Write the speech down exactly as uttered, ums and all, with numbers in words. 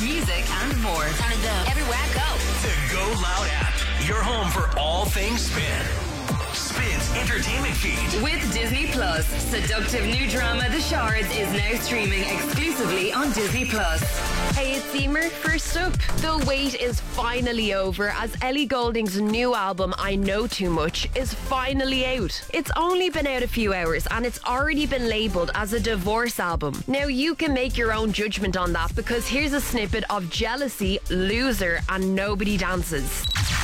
music, and more. Turn it up everywhere I go. The Go Loud app, your home for all things spin. Spin's entertainment feed. With Disney Plus, seductive new drama The Shards is now streaming exclusively on Disney Plus. Hey, it's Emer. First up, the wait is finally over as Ellie Goulding's new album, I Know Too Much, is finally out. It's only been out a few hours and it's already been labelled as a divorce album. Now, you can make your own judgment on that because here's a snippet of Jealousy, Loser, and Nobody Dances.